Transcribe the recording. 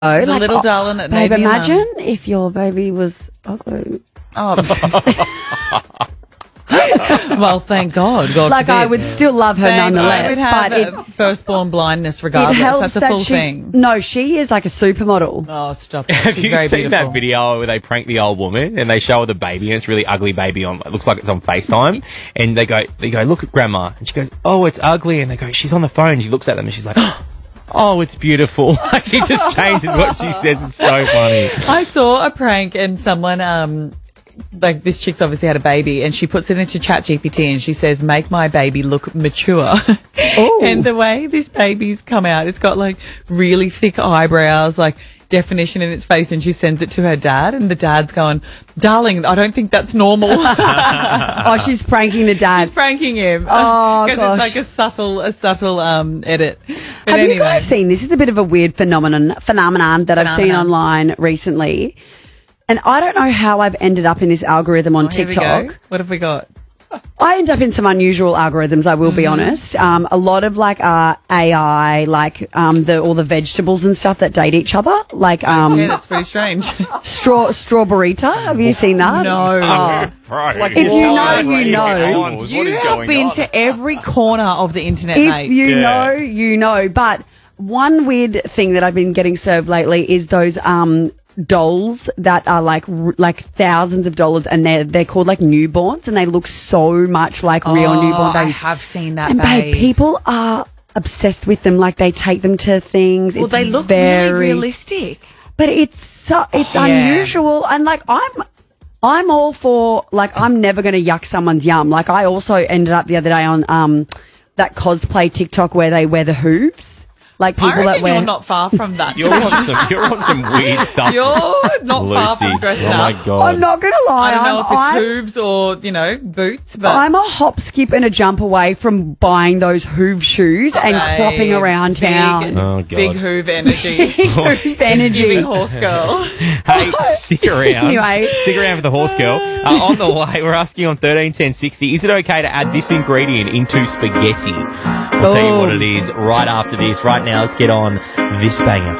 The like, little darling that babe, made me imagine if your baby was ugly. Oh. Well, thank God. God Like, forbid. I would still love her nonetheless. I would have but firstborn blindness it regardless. helps That's a that full she, thing. No, she is like a supermodel. Oh, stop it. Have She's you very seen beautiful. that video where they prank the old woman and they show her the baby and it's a really ugly baby on, it looks like it's on FaceTime, and they go, look at grandma, and she goes, oh, it's ugly, and they go, she's on the phone, and she looks at them and she's like, oh, it's beautiful. Like, she just changes what she says. It's so funny. I saw a prank and someone, like this chick's obviously had a baby and she puts it into ChatGPT and she says, make my baby look mature. And the way this baby's come out, it's got like really thick eyebrows, like definition in its face, and she sends it to her dad and the dad's going, darling, I don't think that's normal. Oh, she's pranking the dad. She's pranking him. Oh, because gosh. it's like a subtle edit. But Have anyway. you guys seen, this is a bit of a weird phenomenon that I've seen online recently. And I don't know how I've ended up in this algorithm on Here we TikTok. go. What have we got? I end up in some unusual algorithms, I will be honest. A lot of like AI, like all the vegetables and stuff that date each other. Like Yeah, that's pretty strange. strawberryta. Have you seen that? No. Bro. If you know, you know. You have been to every corner of the internet, If mate. you know, you know. But one weird thing that I've been getting served lately is those dolls that are like thousands of dollars, and they're called like newborns, and they look so much like real newborn I babies. have seen that, And babe. people are obsessed with them. Like, they take them to things. Well, It's they look very really realistic. but it's unusual, and like I'm all for, like, I'm never going to yuck someone's yum. Like, I also ended up the other day on that cosplay TikTok where they wear the hooves. Like, people I reckon that wear. you're not far from that. You're on some weird stuff. You're not far from Lucy. dressing Oh my up. God. I'm not going to lie. I don't know if I'm- it's hooves or, boots, but I'm a hop, skip, and a jump away from buying those Hoove shoes and Babe, clopping around town. Oh, God. Big hoove energy. Hoove Giving energy. horse girl. Hey, stick around. Anyway. Stick around for the horse girl. On the way, we're asking on 131060, is it okay to add this ingredient into spaghetti? We'll tell you what it is right after this. Right now, let's get on this banger.